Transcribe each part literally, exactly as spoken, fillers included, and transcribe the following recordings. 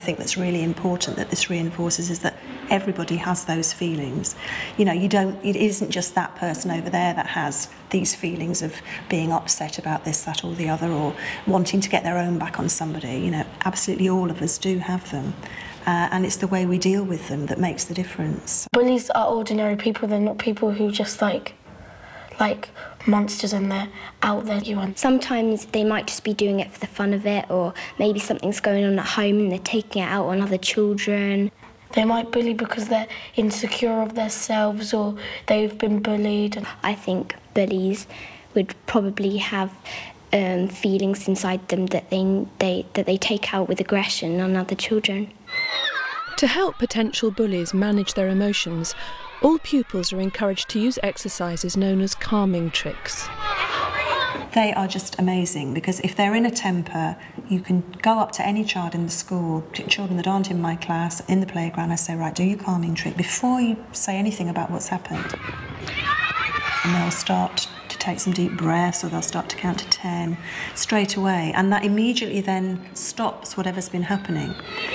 I think that's really important that this reinforces is that everybody has those feelings. You know, you don't, it isn't just that person over there that has these feelings of being upset about this, that or the other, or wanting to get their own back on somebody. You know, absolutely all of us do have them. Uh, and it's the way we deal with them that makes the difference. Bullies are ordinary people, they're not people who just like, like monsters and they're out there. You want. Sometimes they might just be doing it for the fun of it, or maybe something's going on at home and they're taking it out on other children. They might bully because they're insecure of themselves or they've been bullied. I think bullies would probably have um, feelings inside them that they, they, that they take out with aggression on other children. To help potential bullies manage their emotions, all pupils are encouraged to use exercises known as calming tricks. They are just amazing because if they're in a temper, you can go up to any child in the school, children that aren't in my class, in the playground, I say, right, do your calming trick before you say anything about what's happened. And they'll start to take some deep breaths, or they'll start to count to ten straight away, and that immediately then stops whatever's been happening.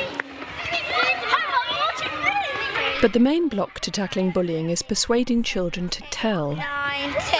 But the main block to tackling bullying is persuading children to tell. Nine, ten.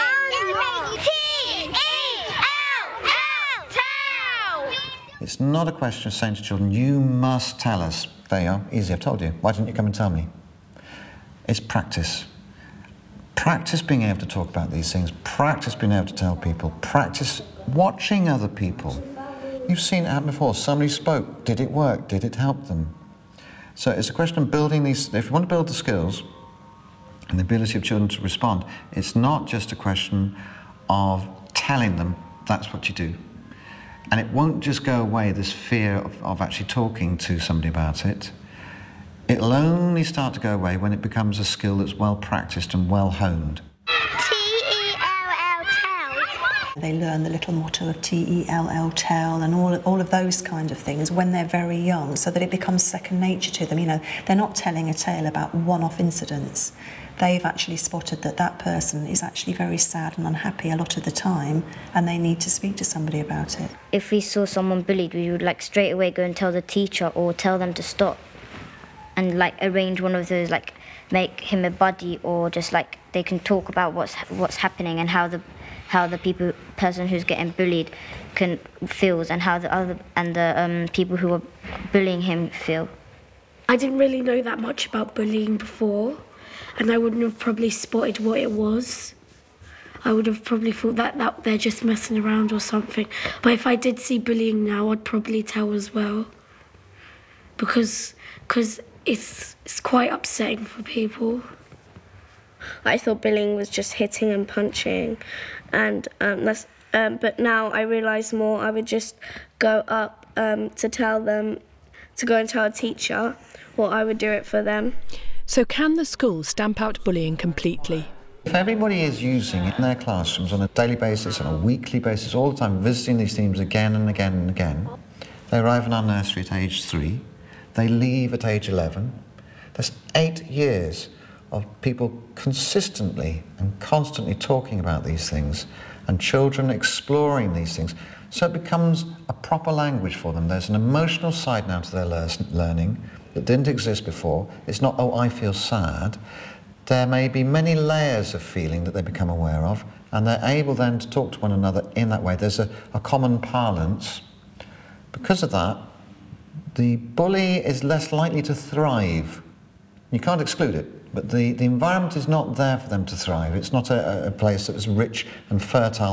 It's not a question of saying to children, you must tell us. There you are, easy, I've told you. Why didn't you come and tell me? It's practice. Practice being able to talk about these things, practice being able to tell people, practice watching other people. You've seen it happen before. Somebody spoke. Did it work? Did it help them? So it's a question of building these, if you want to build the skills and the ability of children to respond, it's not just a question of telling them that's what you do. And it won't just go away, this fear of, of actually talking to somebody about it. It'll only start to go away when it becomes a skill that's well practiced and well honed. T E L L, tell. They learn the little motto of T E L L, tell, and all, all of those kind of things when they're very young, so that it becomes second nature to them. You know, they're not telling a tale about one-off incidents. They've actually spotted that that person is actually very sad and unhappy a lot of the time, and they need to speak to somebody about it. If we saw someone bullied, we would like straight away go and tell the teacher or tell them to stop, and like arrange one of those, like make him a buddy, or just like they can talk about what's what's happening and how the how the people person who's getting bullied can feels, and how the other and the um, people who are bullying him feel. I didn't really know that much about bullying before, and I wouldn't have probably spotted what it was. I would have probably thought that, that they're just messing around or something. But if I did see bullying now, I'd probably tell as well. Because cause it's, it's quite upsetting for people. I thought bullying was just hitting and punching, and um, that's, um, but now I realise more. I would just go up um, to tell them, to go and tell a teacher, or I would do it for them. So can the school stamp out bullying completely? If everybody is using it in their classrooms on a daily basis, on a weekly basis, all the time, visiting these themes again and again and again, they arrive in our nursery at age three, they leave at age eleven. That's eight years of people consistently and constantly talking about these things, and children exploring these things. So it becomes a proper language for them. There's an emotional side now to their learning that didn't exist before. It's not, oh, I feel sad. There may be many layers of feeling that they become aware of, and they're able then to talk to one another in that way. There's a, a common parlance. Because of that, the bully is less likely to thrive. You can't exclude it, but the, the environment is not there for them to thrive. It's not a, a place that is rich and fertile.